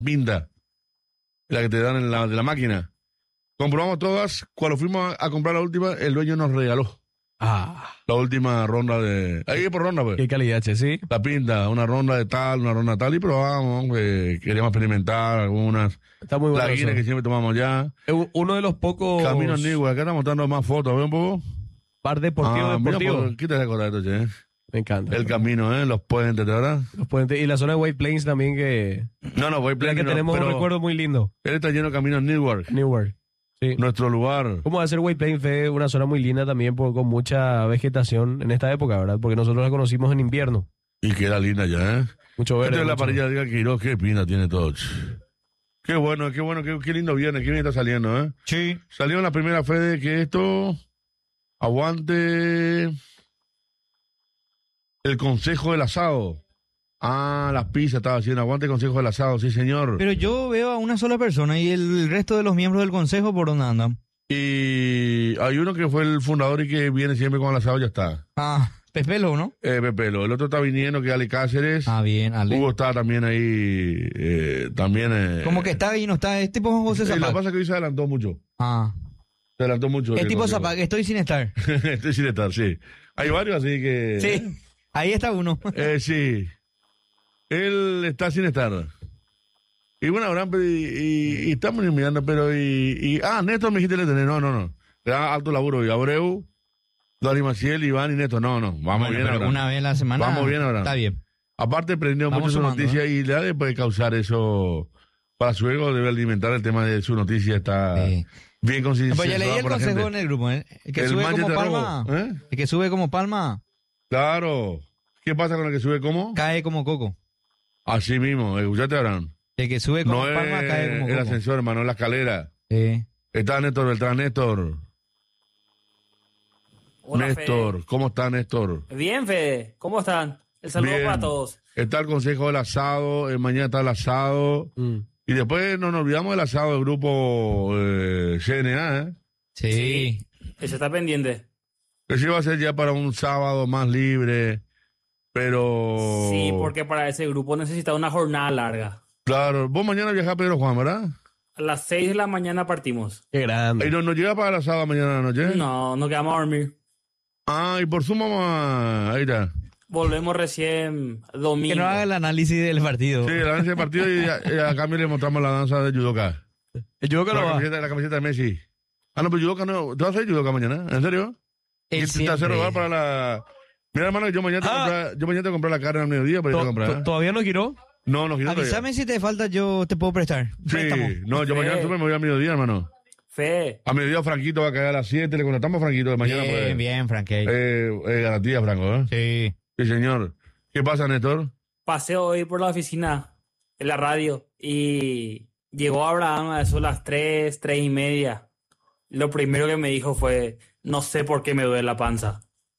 pinta, la que te dan en de la máquina. Comprobamos todas, cuando fuimos a comprar la última, el dueño nos regaló la última ronda de... Ahí es por ronda, pues. Qué calidad, che, sí. La pinta, una ronda de tal, una ronda de tal, y probamos, queríamos experimentar algunas. Está muy bueno La guina eso. que siempre tomamos ya. Uno de los pocos Camino Nigua, acá estamos mostrando más fotos, ¿ves un poco? bar deportivo. Mira, quítate de esto, che. Me encanta. El camino, los puentes, ¿verdad? Los puentes. Y la zona de White Plains también que... No, White Plains que tenemos un recuerdo muy lindo. Él está lleno de caminos Newark. Newark. Sí. Nuestro lugar. Como va a ser White Plains fue una zona muy linda también con mucha vegetación en esta época, ¿verdad? Porque nosotros la conocimos en invierno. Y queda linda ya, ¿eh? Mucho verde. Esta es la parrilla de Quiroz, qué pinta tiene todo. Qué bueno, qué lindo viene, qué bien está saliendo, ¿eh? Sí. Salió en la primera fe de que esto aguante el consejo del asado. Las pizzas estaba haciendo, aguante el consejo del asado, sí señor. Pero yo veo a una sola persona y el resto de los miembros del consejo, ¿por dónde andan? Y hay uno que fue el fundador y que viene siempre con el asado, ya está. Pepelo, ¿no? Pepelo. El otro está viniendo, que es Ale Cáceres. Bien, Ale. Hugo está también ahí, también. Como que está ahí, no está, es tipo José Zapac. Lo que pasa es que hoy se adelantó mucho. Se adelantó mucho. Es tipo Zapac, estoy sin estar. Estoy sin estar, sí. Hay varios así que... Sí, ahí está uno. Sí. Él está sin estar. Y bueno, Abraham, y estamos mirando, pero Néstor me dijiste le tenés. No. Le da alto laburo. Y Abreu, Dari Maciel, Iván y Néstor. No. Vamos bien, pero Abraham. una vez a la semana. Vamos bien, Abraham. Está bien. Aparte, prendió Vamos mucho su sumando, noticia y le puede causar eso. Para su ego, debe alimentar el tema de su noticia. Está bien consistente. Pues ya leí el consejo en el grupo, ¿eh? El que sube como palma. El que sube como palma. Claro. ¿Qué pasa con el que sube como? Cae como coco. Así mismo, escuchate, Abraham. El que sube como palma cae como coco. El ascensor, hermano, en la escalera. Está Néstor Beltrán. Néstor. Hola, Néstor, Fede. ¿cómo está Néstor? Bien, Fede, ¿cómo están? El saludo Bien. para todos. Está el consejo del asado, mañana está el asado. Y después no nos olvidamos del asado del grupo CNA, ¿eh? Sí. Ese está pendiente. Ese va a ser ya para un sábado más libre, pero... Sí, porque para ese grupo necesita una jornada larga. Claro, vos mañana viajás a Pedro Juan, ¿verdad? A las 6 de la mañana partimos. Qué grande. ¿Y no llega para el asado mañana a la noche? No, nos quedamos a dormir. Y por Zoom vamos a... Ahí está. Volvemos recién domingo. Que no haga el análisis del partido. Sí, el análisis del partido y a cambio le mostramos la danza de judoka. El judoka no va. La camiseta de Messi. No, pero judoka no. ¿Tú vas a hacer judoka mañana? ¿En serio? Él ¿Te hace siempre. robar para la... Mira, hermano, yo mañana te voy a comprar la carne al mediodía para ir a comprar. ¿Todavía no giró? No giró todavía. Avísame si te falta, yo te puedo prestar. Sí, no, yo mañana me voy al mediodía, hermano. Fe. A mediodía Franquito va a caer a las 7, le contratamos a Franquito de mañana. Bien, Frankie. Garantía, Franco, ¿eh? Sí. Sí, señor. ¿Qué pasa, Néstor? Pasé hoy por la oficina, en la radio, y llegó Abraham a eso a las 3:30. Lo primero que me dijo fue, no sé por qué me duele la panza.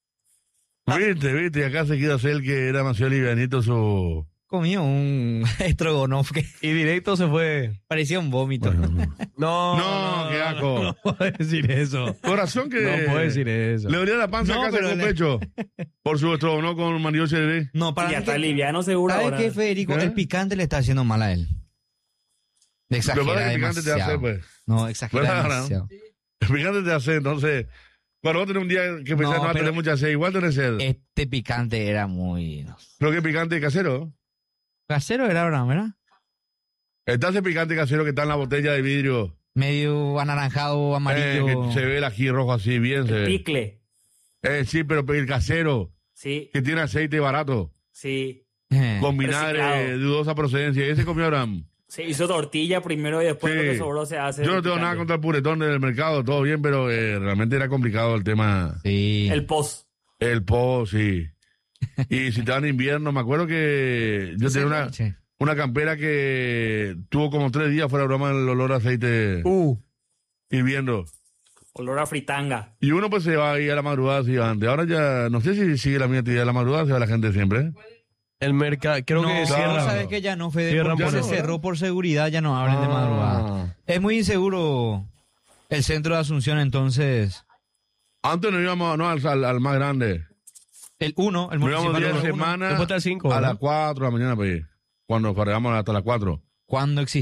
Viste, acá se quiere hacer el que era demasiado livianito su... Comió un estrogonoff que Y directo se fue. parecía un vómito. No, qué asco. No puedo decir eso. Corazón que... No puedo decir eso. Le dolía la panza No, acá pero con le- pecho. Por su estrogono con Mario Cervé. No, para Ya mí está que- liviano seguro ¿Sabes ahora. qué, Federico? ¿Eh? El picante le está haciendo mal a él. Lo que Exagera pasa es que el picante te hace, demasiado. pues. No, exagera ¿Verdad, demasiado. El picante te hace, entonces... Cuando vos tenés un día que pensás no vas a pero- tener mucha sed, igual tenés sed. Este picante era muy... Pero que picante casero. Casero era Abraham, ¿verdad? Está ese picante casero que está en la botella de vidrio. Medio anaranjado, amarillo. Que se ve el ají rojo así, bien se El ve. picle. Sí, pero el casero, Sí, que tiene aceite barato, sí. con vinagre Reciclado. de dudosa procedencia. Ese comió Abraham. Se hizo tortilla primero y después Sí. lo que sobró se hace. Yo no tengo nada contra el puretón del mercado, todo bien, pero realmente era complicado el tema. Sí. El post. El po, sí. Y si estaba en invierno, me acuerdo que yo tenía Sí. una campera que tuvo como 3 días fuera de broma el olor a aceite hirviendo. Olor a fritanga. Y uno pues se va ahí a la madrugada, se iba antes. Ahora ya, no sé si sigue la misma actividad de la madrugada, se va la gente siempre. ¿Eh? El mercado, creo que No, cierra. sabes que ya no, Fede, Cierran porque por se ahora. cerró por seguridad, ya no abren de madrugada. Es muy inseguro el centro de Asunción, entonces... Antes nos íbamos al más grande. El 1, el Nos íbamos municipal 10 número uno. semanas Después está el 5, a ¿verdad? las 4 de la mañana, pues, cuando cargamos hasta las 4. cuando existía